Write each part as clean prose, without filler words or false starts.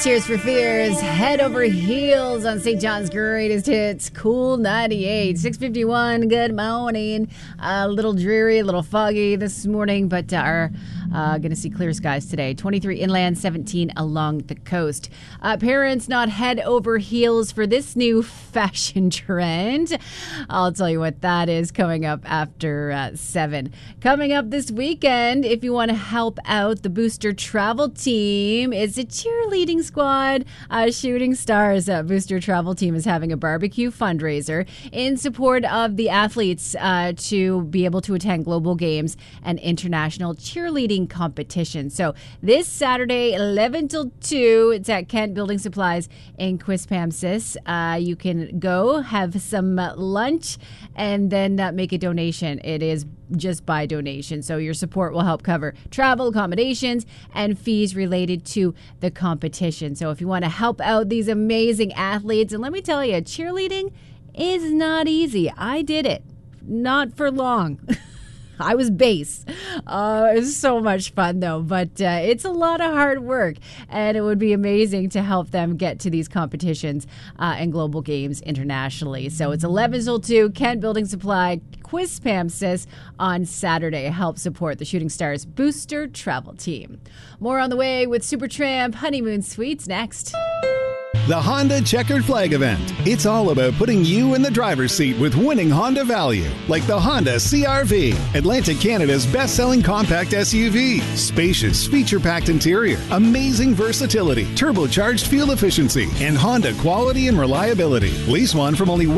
Tears for Fears, Head Over Heels on St. John's Greatest Hits, Cool 98, 6:51, good morning. A little dreary, a little foggy this morning, but going to see clear skies today. 23 inland, 17 along the coast. Parents not head over heels for this new fashion trend. I'll tell you what that is coming up after 7. Coming up this weekend, if you want to help out the Booster Travel Team, it's a cheerleading squad. Shooting Stars Booster Travel Team is having a barbecue fundraiser in support of the athletes to be able to attend global games and international cheerleading competition. So this Saturday, 11 till 2, it's at Kent Building Supplies in Quispamsis. You can go have some lunch and then make a donation. It is just by donation. So your support will help cover travel, accommodations, and fees related to the competition. So if you want to help out these amazing athletes, and let me tell you, cheerleading is not easy. I did it. Not for long. I was base. It was so much fun, though. But it's a lot of hard work. And it would be amazing to help them get to these competitions and global games internationally. So it's 11 till 2, Kent Building Supply, Quispamsis on Saturday. Help support the Shooting Stars Booster Travel Team. More on the way with Supertramp Honeymoon Suites next. The Honda Checkered Flag event. It's all about putting you in the driver's seat with winning Honda value, like the Honda CR-V, Atlantic Canada's best-selling compact SUV. Spacious, feature-packed interior, amazing versatility, turbocharged fuel efficiency, and Honda quality and reliability. Lease one from only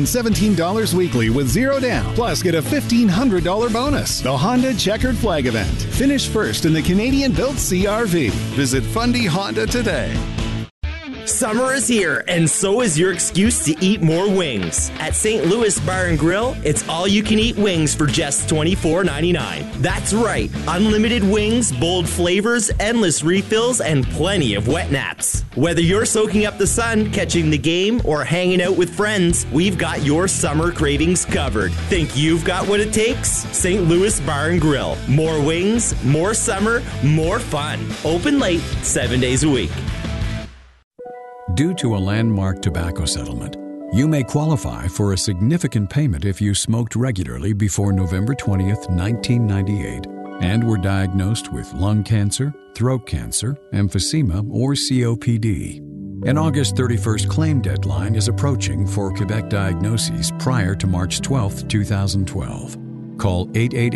$117 weekly with zero down. Plus, get a $1,500 bonus. The Honda Checkered Flag event. Finish first in the Canadian-built CR-V. Visit Fundy Honda today. Summer is here, and so is your excuse to eat more wings. At St. Louis Bar and Grill, it's all-you-can-eat wings for just $24.99. That's right, unlimited wings, bold flavors, endless refills, and plenty of wet naps. Whether you're soaking up the sun, catching the game, or hanging out with friends, we've got your summer cravings covered. Think you've got what it takes? St. Louis Bar and Grill. More wings, more summer, more fun. Open late, 7 days a week. Due to a landmark tobacco settlement, you may qualify for a significant payment if you smoked regularly before November 20th, 1998, and were diagnosed with lung cancer, throat cancer, emphysema, or COPD. An August 31st claim deadline is approaching for Quebec diagnoses prior to March 12th, 2012. Call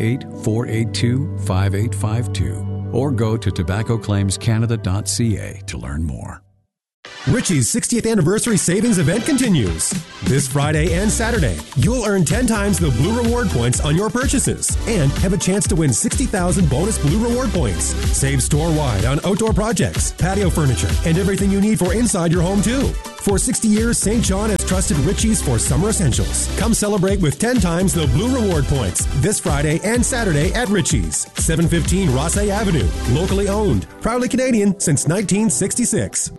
888-482-5852 or go to tobaccoclaimscanada.ca to learn more. Ritchie's 60th anniversary savings event continues. This Friday and Saturday, you'll earn 10 times the Blue Reward points on your purchases and have a chance to win 60,000 bonus Blue Reward points. Save store-wide on outdoor projects, patio furniture, and everything you need for inside your home, too. For 60 years, St. John has trusted Ritchie's for summer essentials. Come celebrate with 10 times the Blue Reward points this Friday and Saturday at Ritchie's, 715 Rossay Avenue. Locally owned, proudly Canadian since 1966.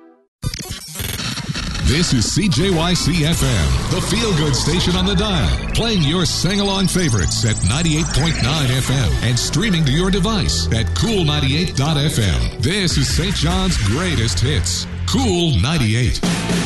This is CJYC-FM, the feel-good station on the dial, playing your sing-along favorites at 98.9 FM and streaming to your device at Cool98.fm. This is St. John's greatest hits, Cool 98.